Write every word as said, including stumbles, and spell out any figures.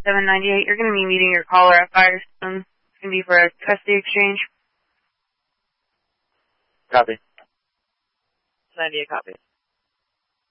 seven ninety-eight. You're going to be meeting your caller at Firestone. It's going to be for a custody exchange. Copy. ninety-eight copy.